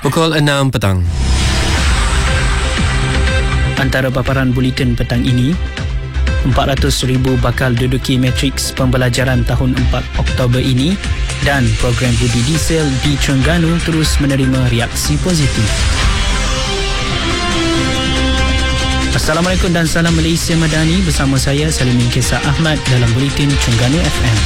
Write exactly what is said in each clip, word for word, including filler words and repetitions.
Pukul enam petang. Antara paparan buletin petang ini, empat ratus ribu bakal duduki matriks pembelajaran tahun empat Oktober ini dan program budi diesel di Terengganu terus menerima reaksi positif. Assalamualaikum dan salam Malaysia Madani, bersama saya Salimin Kesar Ahmad dalam buletin Terengganu F M.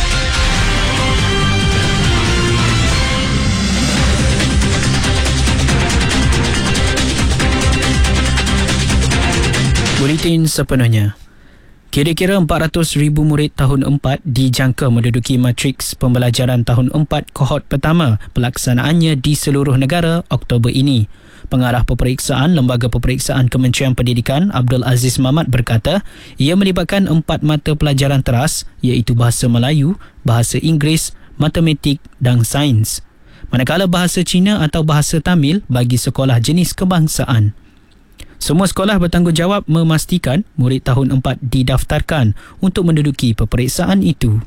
Buletin sepenuhnya. Kira-kira empat ratus ribu murid tahun empat dijangka menduduki matriks pembelajaran tahun empat kohort pertama pelaksanaannya di seluruh negara Oktober ini. Pengarah Peperiksaan Lembaga Peperiksaan Kementerian Pendidikan Abdul Aziz Mamat berkata, ia melibatkan empat mata pelajaran teras iaitu Bahasa Melayu, Bahasa Inggeris, Matematik dan Sains. Manakala Bahasa Cina atau Bahasa Tamil bagi sekolah jenis kebangsaan. Semua sekolah bertanggungjawab memastikan murid tahun empat didaftarkan untuk menduduki peperiksaan itu.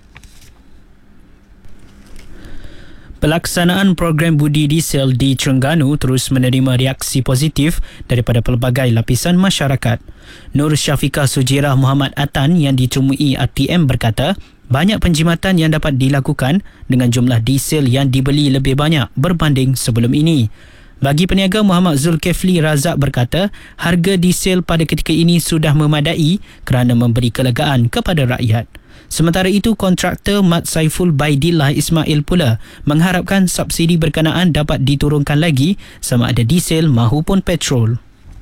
Pelaksanaan program budi diesel di Terengganu terus menerima reaksi positif daripada pelbagai lapisan masyarakat. Nur Syafiqah Sujirah Muhammad Atan yang ditemui R T M berkata, banyak penjimatan yang dapat dilakukan dengan jumlah diesel yang dibeli lebih banyak berbanding sebelum ini. Bagi peniaga, Muhammad Zulkifli Razak berkata, harga diesel pada ketika ini sudah memadai kerana memberi kelegaan kepada rakyat. Sementara itu, kontraktor Mat Saiful Baidillah Ismail pula mengharapkan subsidi berkenaan dapat diturunkan lagi sama ada diesel mahupun petrol.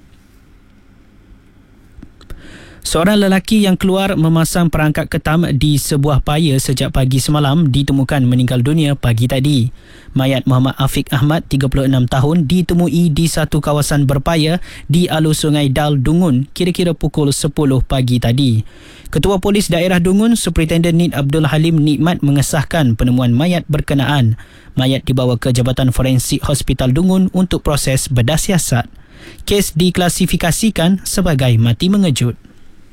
Seorang lelaki yang keluar memasang perangkap ketam di sebuah paya sejak pagi semalam ditemukan meninggal dunia pagi tadi. Mayat Muhammad Afiq Ahmad, tiga puluh enam tahun, ditemui di satu kawasan berpaya di alur Sungai Dal, Dungun, kira-kira pukul sepuluh pagi tadi. Ketua Polis Daerah Dungun, Superintendent Nid Abdul Halim Nikmat mengesahkan penemuan mayat berkenaan. Mayat dibawa ke Jabatan Forensik Hospital Dungun untuk proses bedah siasat. Kes diklasifikasikan sebagai mati mengejut.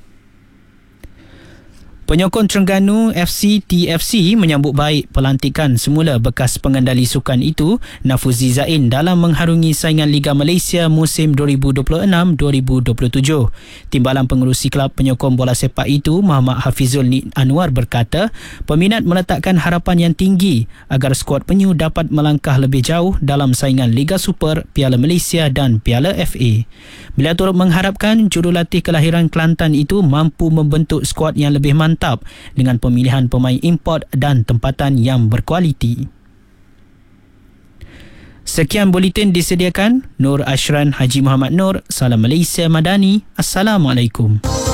Penyokong Terengganu F C T F C menyambut baik pelantikan semula bekas pengendali sukan itu, Nafuzi Zain, dalam mengharungi saingan Liga Malaysia musim dua ribu dua puluh enam dua ribu dua puluh tujuh. Timbalan pengerusi kelab penyokong bola sepak itu, Muhammad Hafizul Nid Anwar berkata, peminat meletakkan harapan yang tinggi agar skuad penyu dapat melangkah lebih jauh dalam saingan Liga Super, Piala Malaysia dan Piala F A. Beliau turut mengharapkan jurulatih kelahiran Kelantan itu mampu membentuk skuad yang lebih mantap dengan pemilihan pemain import dan tempatan yang berkualiti. Sekian buletin disediakan Nur Ashran Haji Muhammad Nur. Salam Malaysia Madani. Assalamualaikum.